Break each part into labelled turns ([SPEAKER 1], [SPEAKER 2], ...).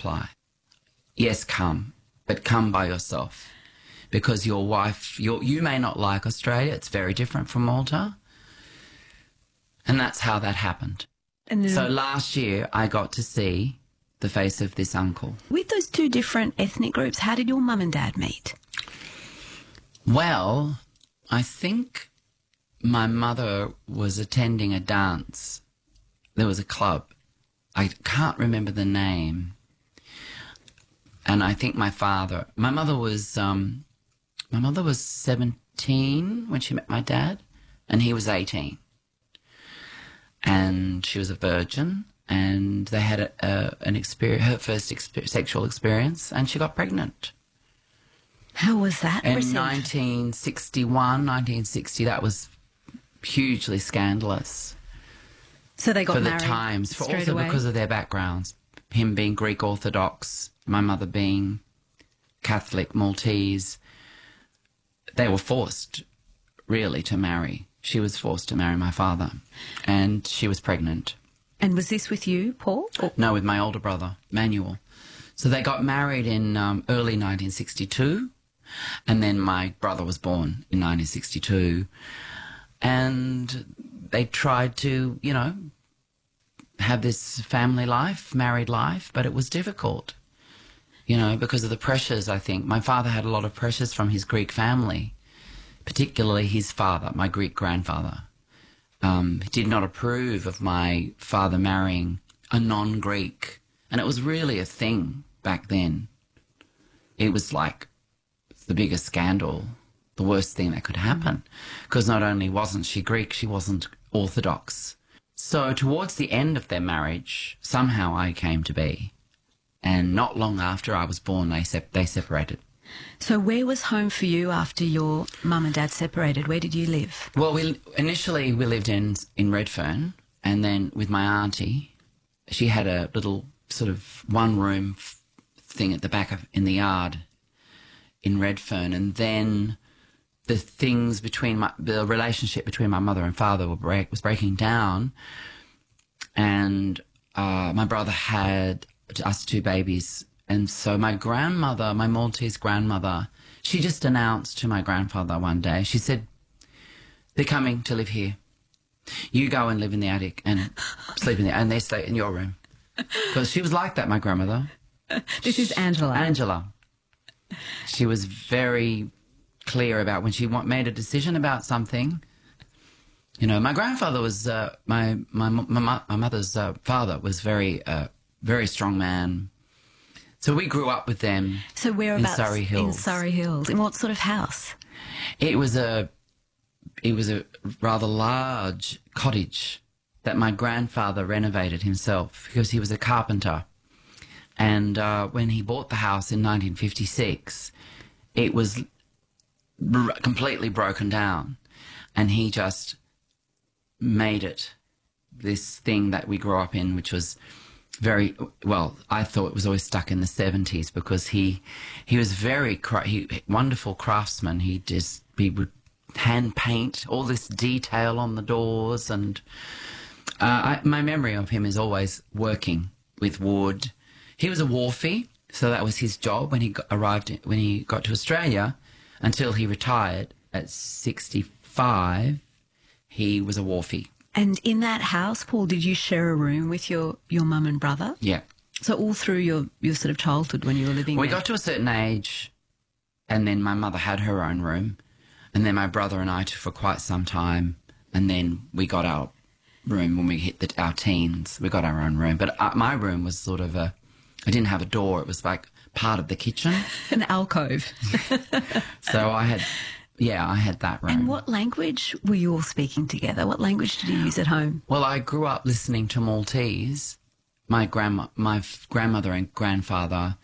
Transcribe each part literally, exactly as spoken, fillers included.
[SPEAKER 1] reply. Yes, come, but come by yourself, because your wife, your, you may not like Australia. It's very different from Malta. And that's how that happened.
[SPEAKER 2] And then,
[SPEAKER 1] So last year I got to see the face of this uncle.
[SPEAKER 2] with those two different ethnic groups, how did your mum and dad meet?
[SPEAKER 1] Well, I think my mother was attending a dance. There was a club. I can't remember the name. And I think my father, my mother was, um, my mother was seventeen when she met my dad, and he was eighteen. And she was a virgin, and they had a, a, an experience, her first exper- sexual experience, and she got pregnant.
[SPEAKER 2] How was that
[SPEAKER 1] In
[SPEAKER 2] received?
[SPEAKER 1] nineteen sixty-one, nineteen sixty, that was hugely scandalous
[SPEAKER 2] So they got
[SPEAKER 1] for the
[SPEAKER 2] married
[SPEAKER 1] times, for
[SPEAKER 2] straight
[SPEAKER 1] also
[SPEAKER 2] away?
[SPEAKER 1] because of their backgrounds. Him being Greek Orthodox, my mother being Catholic Maltese. They were forced, really, to marry. She was forced to marry my father, and she was pregnant.
[SPEAKER 2] And was this with you, Paul? Or-
[SPEAKER 1] No, with my older brother, Manuel. So they got married in um, early nineteen sixty-two, and then my brother was born in nineteen sixty-two. And they tried to, you know, have this family life, married life, but it was difficult, you know, because of the pressures, I think. My father had a lot of pressures from his Greek family, particularly his father, my Greek grandfather. Um, he did not approve of my father marrying a non-Greek. And it was really a thing back then. It was like the biggest scandal, the worst thing that could happen. Because not only wasn't she Greek, she wasn't Orthodox. So towards the end of their marriage, somehow I came to be. And not long after I was born, they, sep- they separated.
[SPEAKER 2] So where was home for you after your mum and dad separated? Where did you live?
[SPEAKER 1] Well, we initially we lived in in Redfern, and then with my auntie, she had a little sort of one-room f- thing at the back of in the yard in Redfern, and then the things between my the relationship between my mother and father were break, was breaking down, and uh, my brother had us two babies. And so my grandmother, my Maltese grandmother, she just announced to my grandfather one day, she said, they're coming to live here. You go and live in the attic and sleep in there, and they stay in your room. Because she was like that, my grandmother.
[SPEAKER 2] This is Angela.
[SPEAKER 1] Angela. She was very clear about when she want, made a decision about something. You know, my grandfather was, uh, my, my, my, my mother's uh, father was very, uh, very strong man. So we grew up with them.
[SPEAKER 2] So whereabouts?
[SPEAKER 1] In Surrey Hills.
[SPEAKER 2] In Surrey Hills. In what sort of house?
[SPEAKER 1] It was a, it was a rather large cottage that my grandfather renovated himself because he was a carpenter. And uh, when he bought the house in nineteen fifty-six, it was r- completely broken down, and he just made it this thing that we grew up in, which was very, well, I thought it was always stuck in the seventies because he he was very cra- he, wonderful craftsman. He just he would hand paint all this detail on the doors, and uh, I, my memory of him is always working with wood. He was a wharfie, so that was his job when he got, arrived in, when he got to Australia until he retired at sixty-five. He was a wharfie.
[SPEAKER 2] And in that house, Paul, did you share a room with your, your mum and brother?
[SPEAKER 1] Yeah.
[SPEAKER 2] So all through your, your sort of childhood when you were living
[SPEAKER 1] We
[SPEAKER 2] there?
[SPEAKER 1] got to a certain age, and then my mother had her own room, and then my brother and I took for quite some time, and then we got our room when we hit the, our teens. We got our own room. But uh, my room was sort of a, I didn't have a door. It was like part of the kitchen.
[SPEAKER 2] An alcove.
[SPEAKER 1] So I had, yeah, I had that room.
[SPEAKER 2] And what language were you all speaking together? What language did you use at home?
[SPEAKER 1] Well, I grew up listening to Maltese. My grandma, my f- grandmother and grandfather,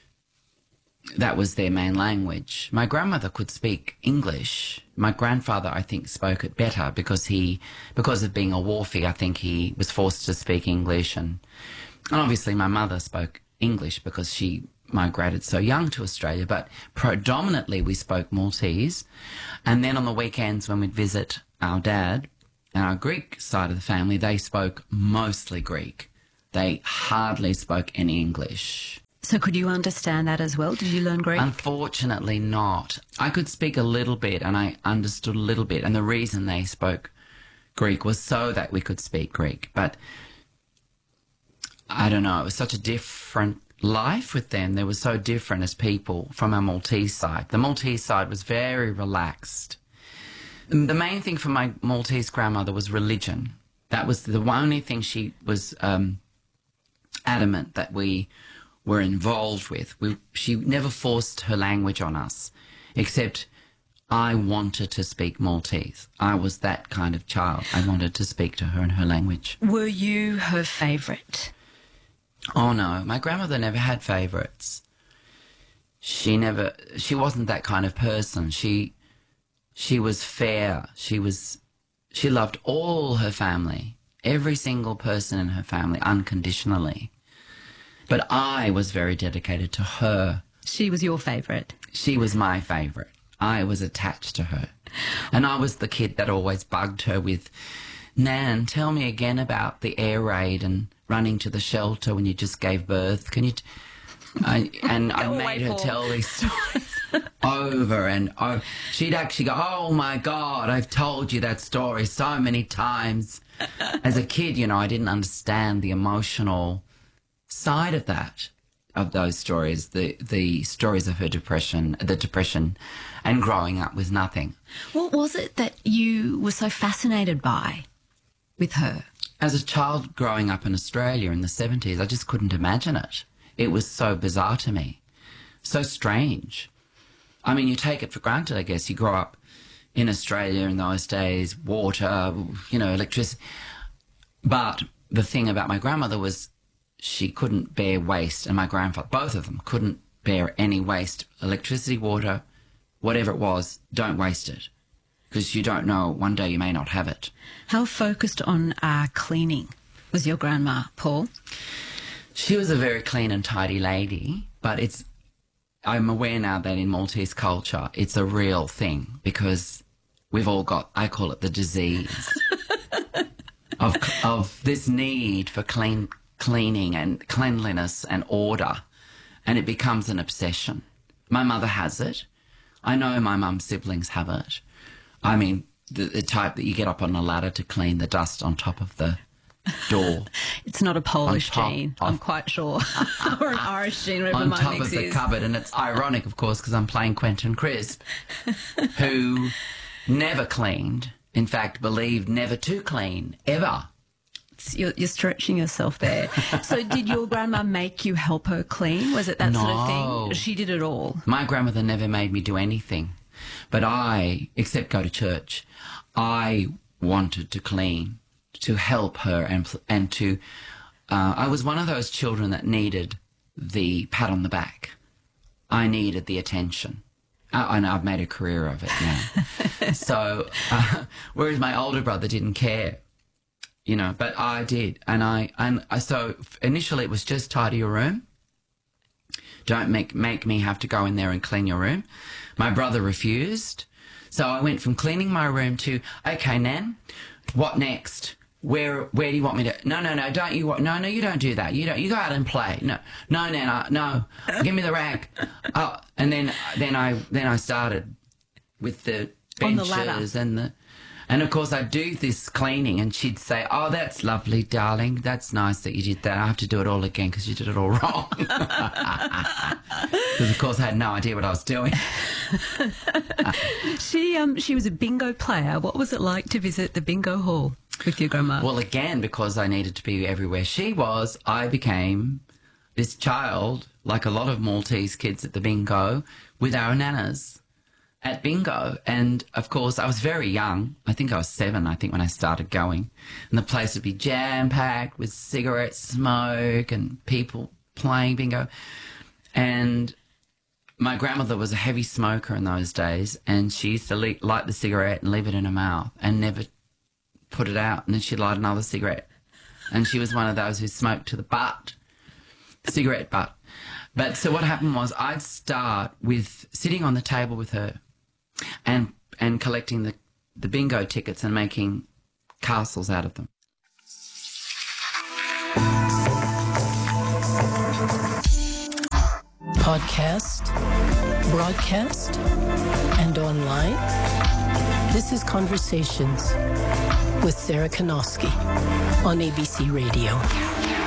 [SPEAKER 1] that was their main language. My grandmother could speak English. My grandfather, I think, spoke it better because he, because of being a wharfie, I think he was forced to speak English. And, and obviously my mother spoke English because she migrated so young to Australia, but predominantly we spoke Maltese. And then on the weekends when we'd visit our dad and our Greek side of the family, they spoke mostly Greek. They hardly spoke any English.
[SPEAKER 2] So could you understand that as well? Did you learn Greek?
[SPEAKER 1] Unfortunately not. I could speak a little bit and I understood a little bit, and the reason they spoke Greek was so that we could speak Greek. But I don't know, it was such a different life with them. They were so different as people from our Maltese side. The Maltese side was very relaxed. The main thing for my Maltese grandmother was religion. That was the only thing she was um, adamant that we were involved with. We, she never forced her language on us, except I wanted to speak Maltese. I was that kind of child. I wanted to speak to her in her language.
[SPEAKER 2] Were you her favourite?
[SPEAKER 1] Oh, no. My grandmother never had favourites. She never... She wasn't that kind of person. She... She was fair. She was, she loved all her family, every single person in her family, unconditionally. But I was very dedicated to her.
[SPEAKER 2] She was your favourite?
[SPEAKER 1] She was my favourite. I was attached to her. And I was the kid that always bugged her with, Nan, tell me again about the air raid and running to the shelter when you just gave birth. Can you... T I, and I made her tell these stories over and over. She'd actually go, oh, my God, I've told you that story so many times. As a kid, you know, I didn't understand the emotional side of that, of those stories, the, the stories of her depression, the depression and growing up with nothing.
[SPEAKER 2] What was it that you were so fascinated by with her?
[SPEAKER 1] As a child growing up in Australia in the seventies, I just couldn't imagine it. It was so bizarre to me, so strange. I mean, you take it for granted, I guess. You grow up in Australia in those days, water, you know, electricity. But the thing about my grandmother was she couldn't bear waste, and my grandfather, both of them, couldn't bear any waste. Electricity, water, whatever it was, don't waste it, because you don't know, one day you may not have it.
[SPEAKER 2] How focused on uh, cleaning was your grandma, Paul?
[SPEAKER 1] She was a very clean and tidy lady, but it's, I'm aware now that in Maltese culture, it's a real thing because we've all got, I call it the disease of, of this need for clean, cleaning and cleanliness and order, and it becomes an obsession. My mother has it. I know my mum's siblings have it. I mean, the, the type that you get up on a ladder to clean the dust on top of the door.
[SPEAKER 2] It's not a Polish
[SPEAKER 1] top,
[SPEAKER 2] gene,
[SPEAKER 1] on,
[SPEAKER 2] I'm quite sure. Or an Irish gene, whatever
[SPEAKER 1] on
[SPEAKER 2] my
[SPEAKER 1] top
[SPEAKER 2] mix
[SPEAKER 1] of the
[SPEAKER 2] is.
[SPEAKER 1] cupboard. And it's ironic, of course, because I'm playing Quentin Crisp, who never cleaned, in fact, believed never to clean, ever.
[SPEAKER 2] You're, you're stretching yourself there. So did your grandma make you help her clean? Was it that
[SPEAKER 1] no.
[SPEAKER 2] sort of thing? She did it all?
[SPEAKER 1] My grandmother never made me do anything. But I, except go to church, I wanted to clean, to help her and, and to... Uh, I was one of those children that needed the pat on the back. I needed the attention. I, I know I've made a career of it now. So, uh, whereas my older brother didn't care. You know, but I did. And I, and I, so initially it was just tidy your room. Don't make, make me have to go in there and clean your room. My brother refused. So I went from cleaning my room to, okay, Nan, what next? Where, where do you want me to? No, no, no, don't you want, no, no, you don't do that. You don't, you go out and play. No, no, Nan, I, no, give me the rag. Oh, and then, then I, then I started with the benches
[SPEAKER 2] On the ladder.
[SPEAKER 1] and the, and of course I'd do this cleaning and she'd say, oh, that's lovely, darling. That's nice that you did that. I have to do it all again because you did it all wrong. Because, of course, I had no idea what I was doing.
[SPEAKER 2] She um she was a bingo player. What was it like to visit the bingo hall with your grandma?
[SPEAKER 1] Well, again, because I needed to be everywhere she was, I became this child, like a lot of Maltese kids at the bingo, with our nanas at bingo. And, of course, I was very young. I think I was seven, I think, when I started going. And the place would be jam-packed with cigarette smoke and people playing bingo. And my grandmother was a heavy smoker in those days, and she used to le light the cigarette and leave it in her mouth and never put it out. And then she'd light another cigarette. And she was one of those who smoked to the butt, cigarette butt. But so what happened was I'd start with sitting on the table with her and and collecting the, the bingo tickets and making castles out of them.
[SPEAKER 3] podcast, broadcast, and online. This is Conversations with Sarah Kanowski on A B C Radio.